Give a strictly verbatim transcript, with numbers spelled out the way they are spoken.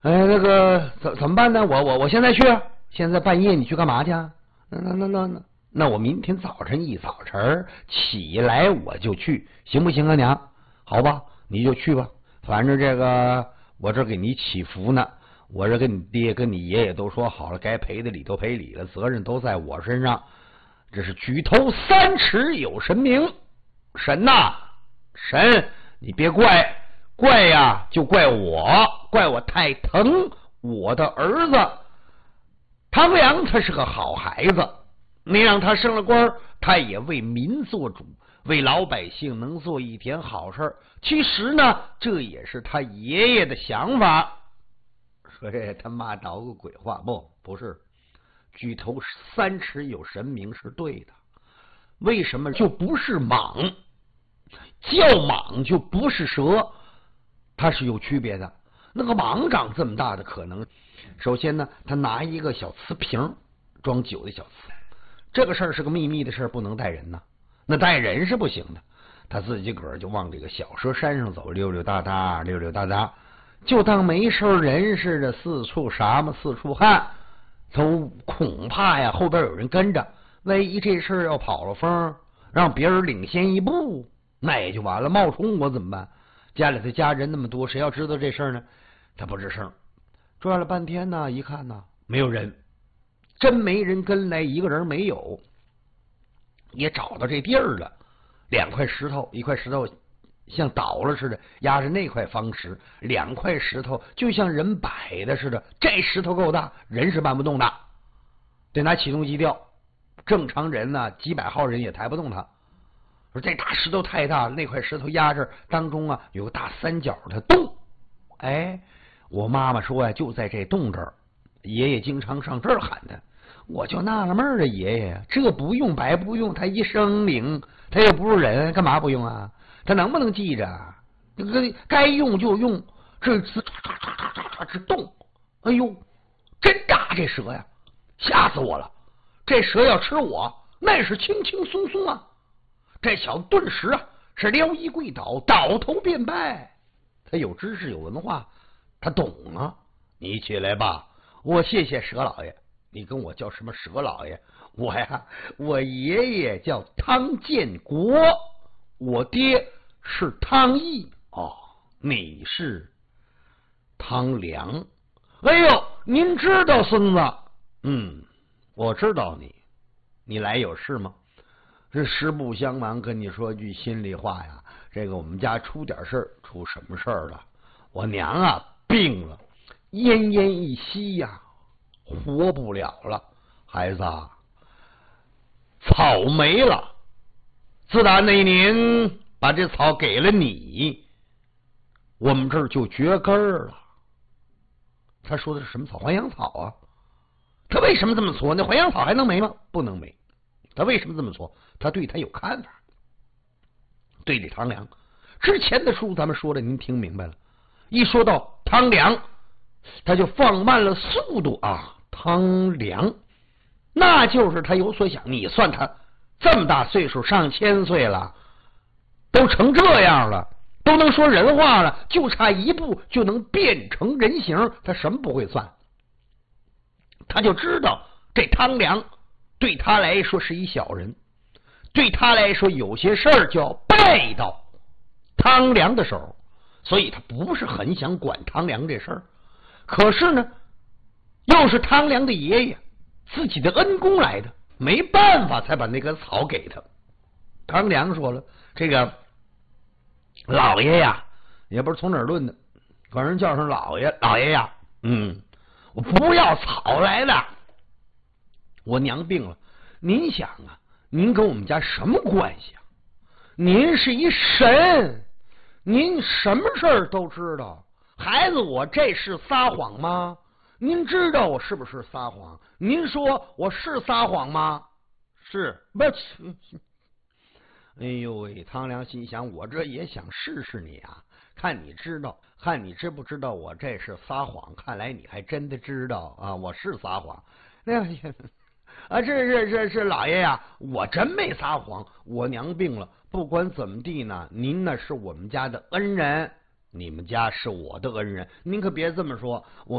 哎，那个怎怎么办呢？我我我现在去，现在半夜你去干嘛去？那那那那那那我明天早晨一早晨起来我就去，行不行啊娘？好吧，你就去吧，反正这个我这给你祈福呢。我这跟你爹跟你爷爷都说好了，该赔的礼都赔礼了，责任都在我身上。这是举头三尺有神明，神呐，神，你别怪，怪呀就怪我，怪我太疼我的儿子汤良，他是个好孩子，你让他升了官，他也为民做主，为老百姓能做一点好事。其实呢，这也是他爷爷的想法。说这他妈捣个鬼话，不不是，举头三尺有神明是对的。为什么就不是蟒？叫蟒就不是蛇，它是有区别的。那个蟒长这么大的可能，首先呢，他拿一个小瓷瓶装酒的小瓷，这个事儿是个秘密的事儿，不能带人呐。那带人是不行的，他自己个儿就往这个小蛇山上走，溜溜达达，溜溜达达。就当没事人似的，四处啥嘛四处看，都恐怕呀后边有人跟着，万一这事要跑了风，让别人领先一步，那也就完了，冒充我怎么办？家里的家人那么多，谁要知道这事呢？他不吱声。转了半天呢，一看呢，没有人，真没人跟来，一个人没有，也找到这地儿了，两块石头，一块石头像倒了似的压着那块方石，两块石头就像人摆的似的，这石头够大，人是搬不动的，得拿起重机吊，正常人呢几百号人也抬不动它。说这大石头太大了，那块石头压着，当中啊有个大三角的洞。哎，我妈妈说呀，就在这洞这儿，爷爷经常上这儿喊他。我就纳了闷儿了，爷爷这个不用白不用，他一生灵，他又不是人，干嘛不用啊？他能不能记着？这个该用就用。这次唰唰唰唰唰唰这动，哎呦，真大这蛇呀，吓死我了！这蛇要吃我，那是轻轻松松啊。这小子顿时啊是撩衣跪倒，倒头便拜。他有知识有文化，他懂啊。你起来吧，我谢谢蛇老爷。你跟我叫什么蛇老爷？我呀，我爷爷叫汤建国，我爹是汤毅。哦，你是汤良。哎呦，您知道孙子？嗯，我知道你。你来有事吗？这实不相瞒，跟你说句心里话呀，这个我们家出点事儿。出什么事儿了？我娘啊病了，奄奄一息呀，活不了了。孩子啊，草没了。自打那年把这草给了你，我们这儿就绝根儿了。他说的是什么草？还阳草啊。他为什么这么说？那还阳草还能没吗？不能没。他为什么这么说？他对他有看法。对这汤良之前的书咱们说了，您听明白了。一说到汤良，他就放慢了速度啊。汤良那就是他有所想。你算他这么大岁数，上千岁了，都成这样了，都能说人话了，就差一步就能变成人形，他什么不会算？他就知道这汤良对他来说是一小人，对他来说有些事儿就要败到汤良的手，所以他不是很想管汤良这事儿。可是呢，又是汤良的爷爷自己的恩公来的，没办法才把那个草给他。汤良说了，这个老爷呀，也不是从哪儿论的，管人叫声老爷，老爷呀，嗯，我不要草来的，我娘病了。您想啊，您跟我们家什么关系啊？您是一神，您什么事儿都知道。孩子，我这是撒谎吗？您知道我是不是撒谎？您说我是撒谎吗？是，不是？哎呦喂，汤良心想，我这也想试试你啊，看你知道，看你知不知道我这是撒谎。看来你还真的知道啊，我是撒谎。那啊，是是是是，老爷呀，我真没撒谎，我娘病了。不管怎么地呢，您呢是我们家的恩人，你们家是我的恩人，您可别这么说。我